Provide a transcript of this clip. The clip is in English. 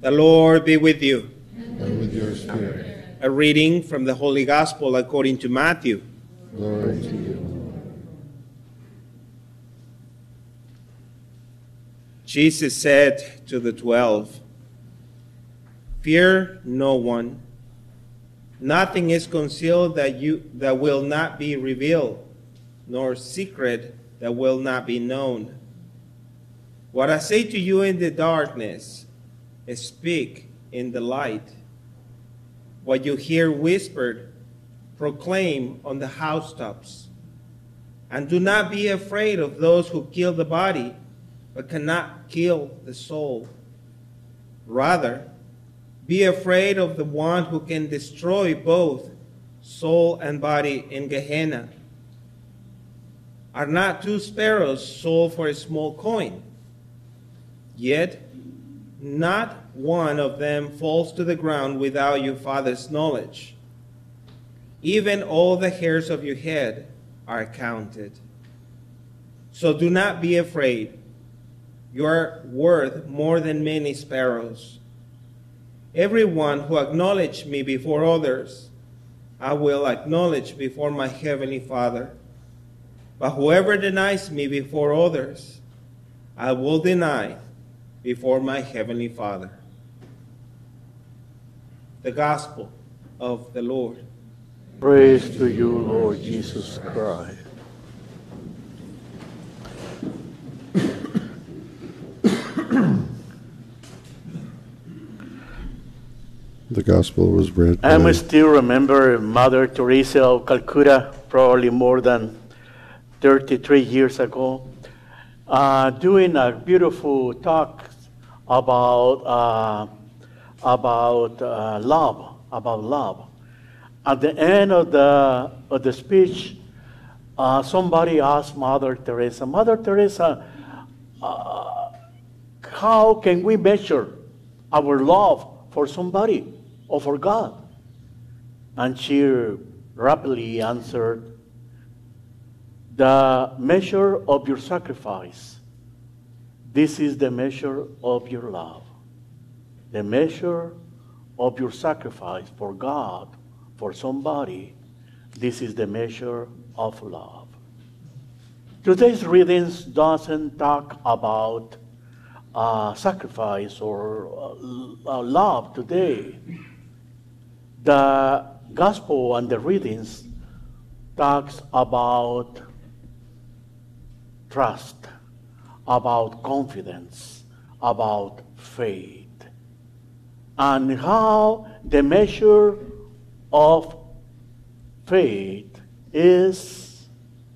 The Lord be with you. And with your spirit. A reading from the Holy Gospel according to Matthew. Glory to you. Jesus said to the 12, "Fear no one. Nothing is concealed that will not be revealed, nor secret that will not be known. What I say to you in the darkness, speak in the light. What you hear whispered, proclaim on the housetops. And do not be afraid of those who kill the body, but cannot kill the soul. Rather, be afraid of the one who can destroy both soul and body in Gehenna. Are not 2 sparrows sold for a small coin? Yet not one of them falls to the ground without your Father's knowledge. Even all the hairs of your head are counted. So do not be afraid. You are worth more than many sparrows. Everyone who acknowledges me before others, I will acknowledge before my heavenly Father. But whoever denies me before others, I will deny before my heavenly Father." The Gospel of the Lord. Praise to you, Lord Jesus Christ. The Gospel was read. I still remember Mother Teresa of Calcutta, probably more than 33 years ago, doing a beautiful talk about love. At the end of the speech, somebody asked Mother Teresa, "Mother Teresa, how can we measure our love for somebody or for God?" And she rapidly answered, "The measure of your sacrifice. This is the measure of your love. The measure of your sacrifice for God, for somebody, this is the measure of love." Today's readings doesn't talk about sacrifice or love today. The gospel and the readings talks about trust, about confidence, about faith, and how the measure of faith is